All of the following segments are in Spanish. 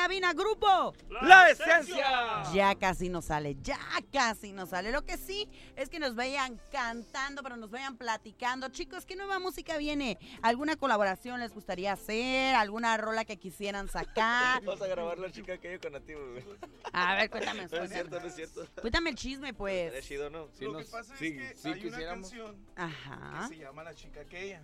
cabina, grupo. ¡La Esencia! Ya casi nos sale. Lo que sí es que nos vayan cantando, pero nos vayan platicando. Chicos, ¿qué nueva música viene? ¿Alguna colaboración les gustaría hacer? ¿Alguna rola que quisieran sacar? Vamos a grabar La Chica Aquella con Nativo, güey. A ver, cuéntame. No es cierto, no es cierto. Cuéntame el chisme, pues. Es chido, ¿no? Lo que pasa es que hay una canción Ajá. que se llama La Chica Aquella.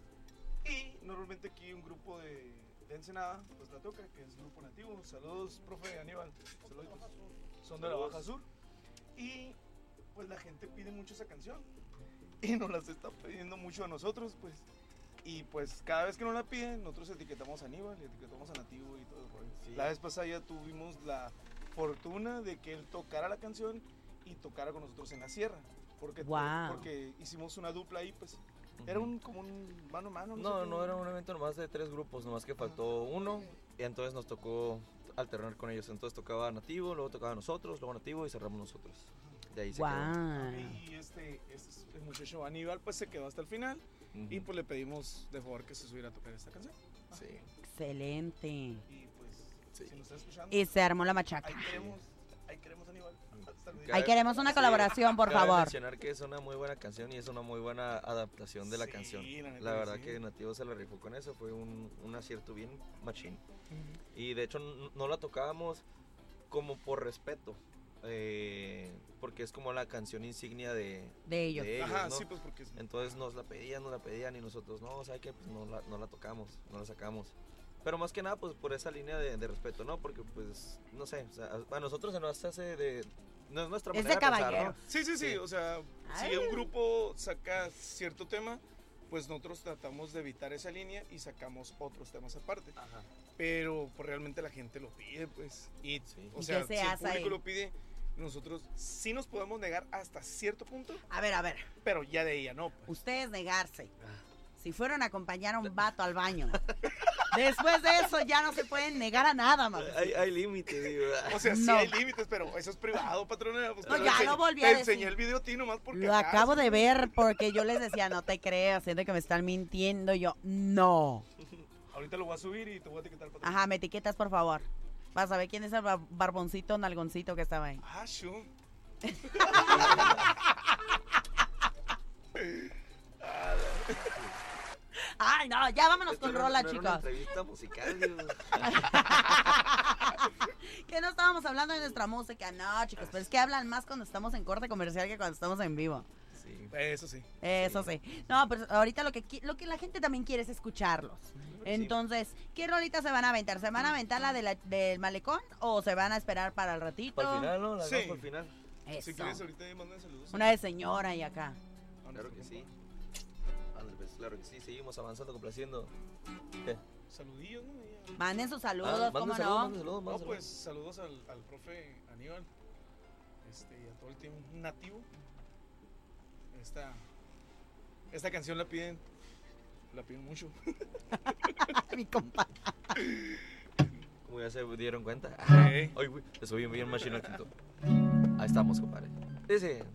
Y normalmente aquí un grupo de Ensenada, pues la toca, que es Grupo Nativo. Saludos, profe Aníbal. Saludos. Son de la Baja Sur. Y pues la gente pide mucho esa canción. Y nos las está pidiendo mucho a nosotros, pues. Y pues cada vez que nos la piden, nosotros etiquetamos a Aníbal, etiquetamos a Nativo y todo el rollo. Sí. La vez pasada ya tuvimos la fortuna de que él tocara la canción y tocara con nosotros en la sierra. Porque, Wow. porque hicimos una dupla ahí, pues. Era como un mano a mano. No, era un evento nomás de 3 grupos, nomás que faltó uno. Y entonces nos tocó alternar con ellos. Entonces tocaba Nativo, luego tocaba nosotros, luego Nativo y cerramos nosotros. De ahí se quedó. Wow. Y el muchacho Aníbal pues se quedó hasta el final. Y pues le pedimos de favor que se subiera a tocar esta canción. Sí. Excelente. Y pues, Sí. si nos está escuchando, Y se armó la machaca. ahí queremos Aníbal. Ahí queremos una colaboración, por Cabe favor. mencionar que es una muy buena canción y es una muy buena adaptación de la Sí, canción. la neta La que verdad sí. que Nativo se la rifó con eso, fue un acierto bien machín. Y de hecho no la tocábamos como por respeto, porque es como la canción insignia de ellos. Ajá, ¿no? sí, pues porque... Entonces nos la pedían y nosotros no, ¿sabes qué? Pues no la tocamos, no la sacamos. Pero más que nada, pues por esa línea de respeto, ¿no? Porque pues, no sé, o sea, a nosotros se nos hace de... No es nuestra Es manera de pensar, caballero. ¿no? Sí, Sí. o sea, Ay. si un grupo saca cierto tema, pues nosotros tratamos de evitar esa línea y sacamos otros temas aparte. Ajá. Pero pues, realmente la gente lo pide, pues. Y, Sí. o ¿Y sea, qué se si el hace público ahí? lo pide, nosotros sí nos podemos negar hasta cierto punto, A ver, pero ya de ella no. Pues. ustedes negarse. Si fueron a acompañar a un vato al baño, después de eso ya no se pueden negar a nada más. Hay límite, digo. O sea, sí No. hay límites, pero eso es privado, patrona. Pues, No, te ya enseñé- lo volví a Te decir. enseñé el video a ti nomás porque Lo acá, acabo de ver porque yo les decía, no te creas, siento que me están mintiendo. Yo, no. Ahorita lo voy a subir y te voy a etiquetar, patrona. Ajá, me etiquetas, por favor. Vas a ver quién es el barboncito nalgoncito que estaba ahí. Ah, shu. Ay, no, ya vámonos Esto con no- rola, no era chicos. una entrevista musical, digo. Que no estábamos hablando de nuestra música, no, chicos, pero es que hablan más cuando estamos en corte comercial que cuando estamos en vivo. Sí. Eso sí. Eso sí. No, pero ahorita lo que la gente también quiere es escucharlos. Entonces, ¿qué rolitas se van a aventar? ¿Se van a aventar la del malecón o se van a esperar para el ratito? Para el final, ¿no? La Sí. hagamos para el final. Eso. Si quieres, ahorita mandan saludos. Una de señora y acá. Claro que sí. Ándale, pues, claro que sí, seguimos avanzando, complaciendo. ¿Qué? Saludillos, ¿no? Ya. Manden sus saludos, manda ¿cómo saludos, no? manda saludos, manda No, saludos. pues saludos al profe Aníbal. Y a todo el team nativo. Esta canción la piden mucho. Mi compa. Como ya se dieron cuenta. Sí. Ay, güey, le subí bien machino al quinto. Ahí estamos, compadre. Dice.